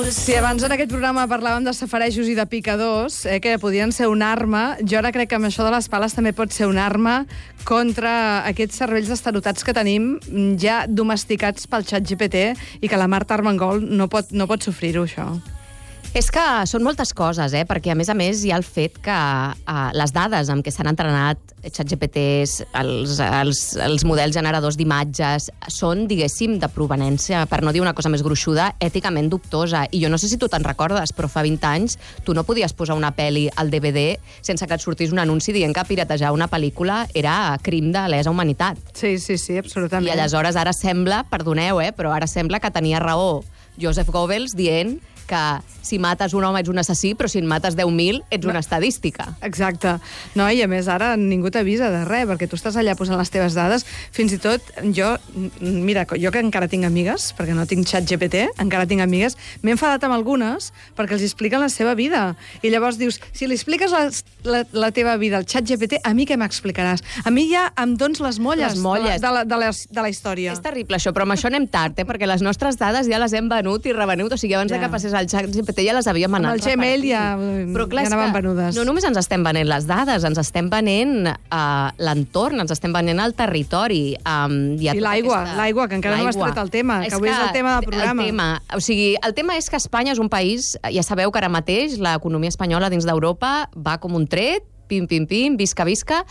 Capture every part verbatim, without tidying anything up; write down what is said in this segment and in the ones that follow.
Si abans en aquest programa parlàvem de safarejos i de picadors, eh, que podien ser una arma, jo ara crec que amb això de les pales també pot ser una arma contra aquests cervells estarotats que tenim ja domesticats pel xat G P T i que la Marta Armengol no pot, no pot sofrir-ho, això. És que són moltes coses, eh? Perquè, a més a més, hi ha el fet que uh, les dades amb què s'han entrenat ChatGPTs, els, els, els models generadors d'imatges, són, diguéssim, de provenència, per no dir una cosa més gruixuda, èticament dubtosa. I jo no sé si tu te'n recordes, però fa vint anys tu no podies posar una pel·li al D V D sense que et sortís un anunci dient que piratejar una pel·lícula era crim de lesa humanitat. Sí, sí, sí, absolutament. I aleshores ara sembla, perdoneu, eh, però ara sembla que tenia raó Joseph Goebbels dient que si mates un home ets un assassí, però si en mates deu mil ets una estadística. Exacte. No, i a més ara ningú t'avisa de res, perquè tu estàs allà posant les teves dades. Fins i tot jo, mira, jo que encara tinc amigues, perquè no tinc xat G P T, encara tinc amigues, m'he enfadat amb algunes perquè els expliquen la seva vida. I llavors dius, si li expliques la, la, la teva vida al xat G P T, a mi què m'explicaràs? A mi ja em dons les molles, les molles. De, la, de, la, de, la, de la història. És terrible això, però amb això anem tard, eh? Perquè les nostres dades ja les hem venut i revenut, o sigui, abans ja. de que passés al xat G P T ja les havíem anat repartint. Amb el Gmail ja, però clar, ja anaven venudes. No només ens estem venent les dades, ens estem venent uh, l'entorn, ens estem venent el territori. Um, I I l'aigua, aquesta... l'aigua, que encara no m'has tret el tema, que avui és el tema del programa. El tema, o sigui, el tema és que Espanya és un país, ja sabeu que ara mateix l'economia espanyola dins d'Europa va com un tret, pim, pim, pim, visca, visca.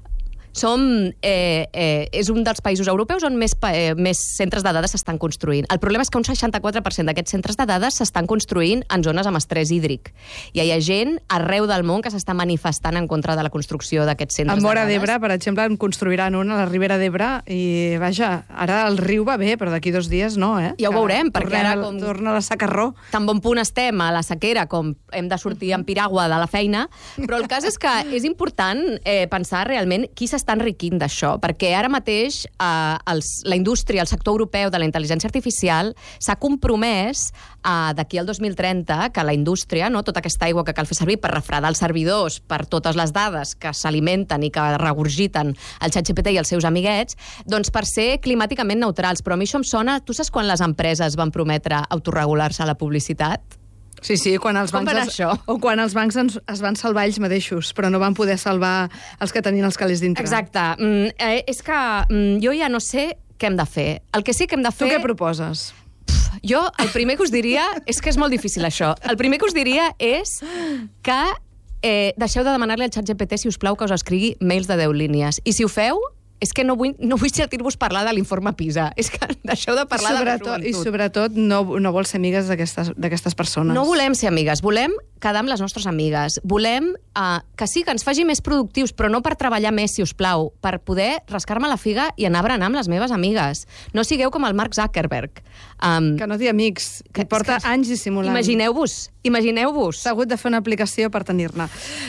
Som, eh, eh, és un dels països europeus on més, eh, més centres de dades s'estan construint. El problema és que un seixanta-quatre per cent d'aquests centres de dades s'estan construint en zones amb estrès hídric. I hi ha gent arreu del món que s'està manifestant en contra de la construcció d'aquests centres de dades. A Móra d'Ebre, per exemple, en construiran un a la Ribera d'Ebre i, vaja, ara el riu va bé, però d'aquí dos dies no, eh? Ja ho veurem, perquè ara com... torna la sacarró. Tan bon punt estem a la sequera com hem de sortir en piragua de la feina, però el cas és que és important eh, pensar realment qui s'està enriquint d'això, perquè ara mateix eh, els, la indústria, el sector europeu de la intel·ligència artificial s'ha compromès eh, d'aquí al dos mil trenta que la indústria, no, tota aquesta aigua que cal fer servir per refredar els servidors, per totes les dades que s'alimenten i que regurgiten el xat G P T i els seus amiguets, doncs per ser climàticament neutrals. Però a mi això em sona... Tu saps quan les empreses van prometre autoregular-se a la publicitat? Sí, sí, quan els Com bancs... per es, això? O quan els bancs ens, es van salvar ells mateixos, però no van poder salvar els que tenien els calés dintre. Exacte. Mm, eh, és que mm, jo ja no sé què hem de fer. El que sí que hem de fer... Tu què proposes? Pff, jo el primer que us diria... és que és molt difícil, això. El primer que us diria és que eh, deixeu de demanar-li al xat G P T, si us plau, que us escrigui mails de deu línies. I si ho feu... és que no vull, no vull sentir-vos parlar de l'informe PISA. És que deixeu de parlar de la joventut. I sobretot no, no vols ser amigues d'aquestes persones. No volem ser amigues, volem quedar amb les nostres amigues. Volem uh, que sí, que ens faci més productius, però no per treballar més, si us plau, per poder rascar-me la figa i anar a berenar amb les meves amigues. No sigueu com el Mark Zuckerberg. Um, que no té amics, que porta que, anys dissimulant. Imagineu-vos, imagineu-vos. S'ha hagut de fer una aplicació per tenir-ne.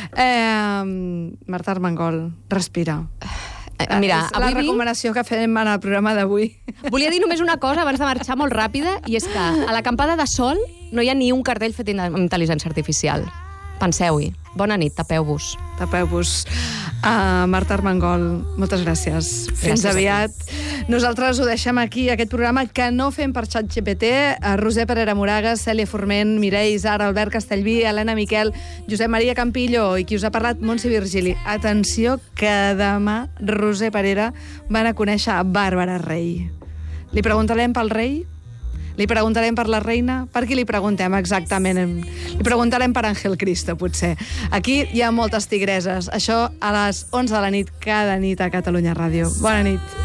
Eh, Marta Armengol, respira. Mira, és la recomanació vinc... que fem en el programa d'avui. Volia dir només una cosa abans de marxar molt ràpida, i és que a l'acampada de sol no hi ha ni un cartell fet amb intel·ligència artificial. Penseu-hi. Bona nit, tapeu-vos. Tapeu-vos. Uh, Marta Armengol, moltes gràcies. Fins gràcies aviat. Nosaltres ho deixem aquí, aquest programa que no fem per xat G P T. Uh, Roser Parera Moragas, Cèlia Forment, Mireia Isar, Albert Castellví, Helena Miquel, Josep Maria Campillo i qui us ha parlat, Montse Virgili. Atenció, que demà Roser Parera van a conèixer a Bàrbara Rey. Li preguntarem pel rei? Li preguntarem per la reina? Per qui li preguntem exactament? Li preguntarem per Àngel Cristo, potser. Aquí hi ha moltes tigreses. Això a les onze de la nit, cada nit a Catalunya Ràdio. Bona nit.